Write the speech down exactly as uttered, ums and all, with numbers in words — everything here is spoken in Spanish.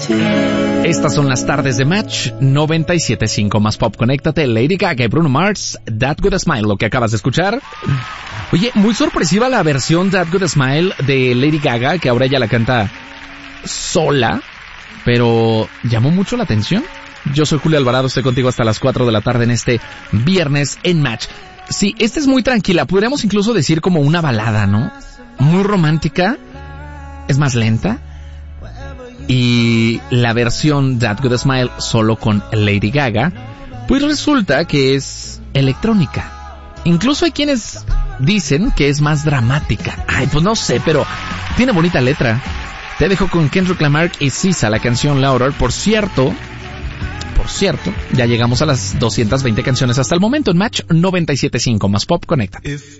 Estas son las tardes de Match noventa y siete punto cinco más Pop. Conéctate, Lady Gaga y Bruno Mars, That Good Smile, lo que acabas de escuchar. Oye, muy sorpresiva la versión That Good Smile de Lady Gaga, que ahora ella la canta sola, pero llamó mucho la atención. Yo soy Julio Alvarado, estoy contigo hasta las cuatro de la tarde en este viernes en Match. Sí, esta es muy tranquila, podríamos incluso decir como una balada, ¿no? Muy romántica, es más lenta. Y la versión That Good Smile solo con Lady Gaga, pues resulta que es electrónica. Incluso hay quienes dicen que es más dramática. Ay, pues no sé, pero tiene bonita letra. Te dejo con Kendrick Lamar y Sisa, la canción Louder. Por cierto, por cierto, ya llegamos a las doscientas veinte canciones hasta el momento en Match noventa y siete punto cinco más Pop. Conecta.